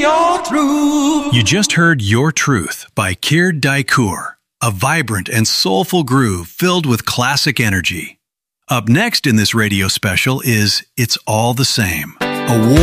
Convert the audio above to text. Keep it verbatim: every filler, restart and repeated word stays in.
your truth. You just heard Your Truth by Keir Daikur, a vibrant and soulful groove filled with classic energy. Up next in this radio special is It's All the Same, a war